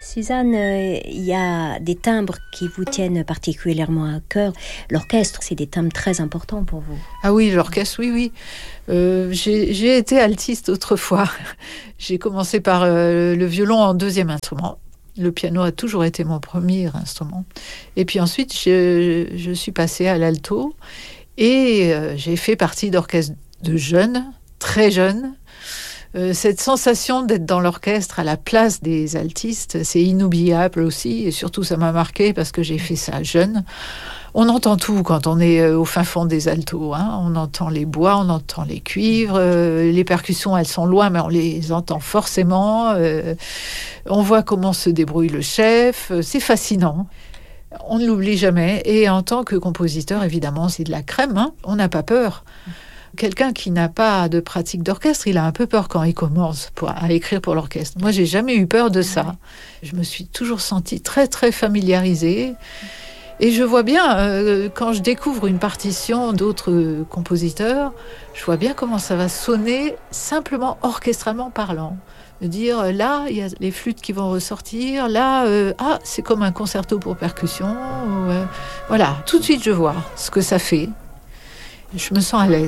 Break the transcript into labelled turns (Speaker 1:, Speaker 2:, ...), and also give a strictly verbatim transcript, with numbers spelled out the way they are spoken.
Speaker 1: Suzanne, euh, il y a des timbres qui vous tiennent particulièrement à cœur. L'orchestre, c'est des timbres très importants pour vous.
Speaker 2: Ah oui, l'orchestre, oui, oui. Euh, j'ai, j'ai été altiste autrefois. J'ai commencé par euh, le violon en deuxième instrument. Le piano a toujours été mon premier instrument. Et puis ensuite, je, je suis passée à l'alto et euh, j'ai fait partie d'orchestres de jeunes, très jeunes. Euh, cette sensation d'être dans l'orchestre à la place des altistes, c'est inoubliable aussi. Et surtout, ça m'a marqué parce que j'ai fait ça jeune. On entend tout quand on est au fin fond des altos. Hein. On entend les bois, on entend les cuivres. Euh, les percussions, elles sont loin, mais on les entend forcément. Euh, on voit comment se débrouille le chef. C'est fascinant. On ne l'oublie jamais. Et en tant que compositeur, évidemment, c'est de la crème. Hein. On n'a pas peur. Quelqu'un qui n'a pas de pratique d'orchestre, il a un peu peur quand il commence pour, à écrire pour l'orchestre. Moi, j'ai jamais eu peur de ça. Je me suis toujours sentie très, très familiarisée. Et je vois bien, euh, quand je découvre une partition d'autres compositeurs, je vois bien comment ça va sonner simplement orchestralement parlant. De dire, là, il y a les flûtes qui vont ressortir, là, euh, ah, c'est comme un concerto pour percussion. Euh, voilà, tout de suite, je vois ce que ça fait. Je me sens à l'aise.